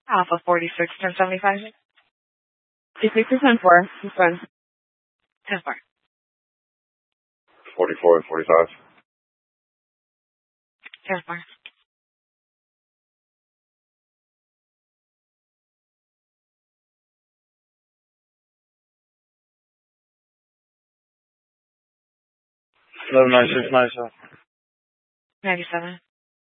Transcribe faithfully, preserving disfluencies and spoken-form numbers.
Alpha forty-six, turn seventy-five. Six percent four. This one. ten four. Forty-four and forty-five. ten four. Eleven nine six nine seven. ninety-seven.